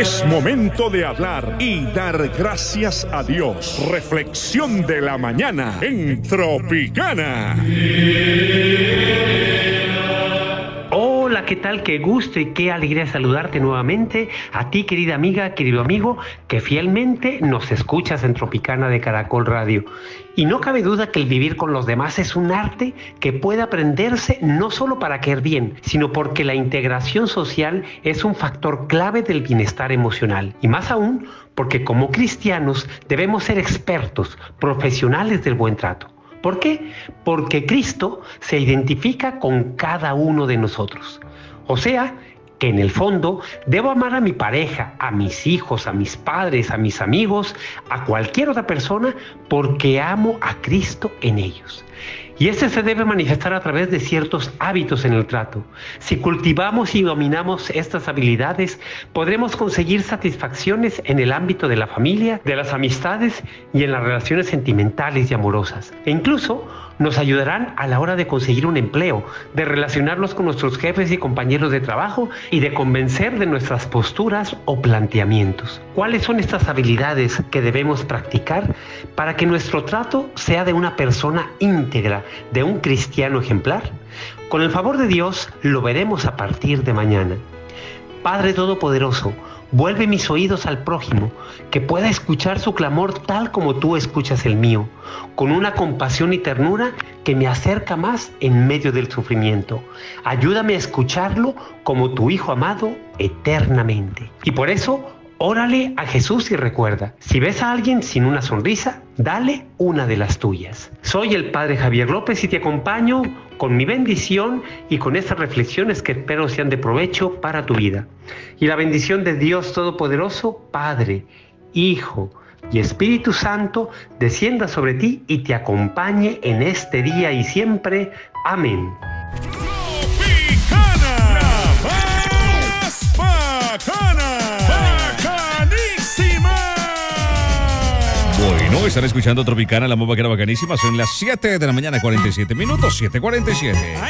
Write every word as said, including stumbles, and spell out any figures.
Es momento de hablar y dar gracias a Dios. Reflexión de la mañana en Tropicana. Hola, ¿qué tal? Qué gusto y qué alegría saludarte nuevamente a ti, querida amiga, querido amigo, que fielmente nos escuchas en Tropicana de Caracol Radio. Y no cabe duda que el vivir con los demás es un arte que puede aprenderse no solo para caer bien, sino porque la integración social es un factor clave del bienestar emocional. Y más aún, porque como cristianos debemos ser expertos, profesionales del buen trato. ¿Por qué? Porque Cristo se identifica con cada uno de nosotros. O sea, que en el fondo debo amar a mi pareja, a mis hijos, a mis padres, a mis amigos, a cualquier otra persona, porque amo a Cristo en ellos. Y este se debe manifestar a través de ciertos hábitos en el trato. Si cultivamos y dominamos estas habilidades, podremos conseguir satisfacciones en el ámbito de la familia, de las amistades y en las relaciones sentimentales y amorosas. E incluso nos ayudarán a la hora de conseguir un empleo, de relacionarnos con nuestros jefes y compañeros de trabajo y de convencer de nuestras posturas o planteamientos. ¿Cuáles son estas habilidades que debemos practicar para que nuestro trato sea de una persona íntegra, de un cristiano ejemplar? Con el favor de Dios lo veremos a partir de mañana. Padre Todopoderoso, vuelve mis oídos al prójimo, que pueda escuchar su clamor tal como tú escuchas el mío, con una compasión y ternura que me acerca más en medio del sufrimiento. Ayúdame a escucharlo como tu Hijo amado eternamente. Y por eso, órale a Jesús y recuerda, si ves a alguien sin una sonrisa, dale una de las tuyas. Soy el Padre Javier López y te acompaño con mi bendición y con estas reflexiones que espero sean de provecho para tu vida. Y la bendición de Dios Todopoderoso, Padre, Hijo y Espíritu Santo, descienda sobre ti y te acompañe en este día y siempre. Amén. Tropicana, la más bacana, bacanísima. Bueno, están escuchando Tropicana, la más bacana, bacanísima. Son las siete de la mañana, cuarenta y siete minutos, siete cuarenta y siete.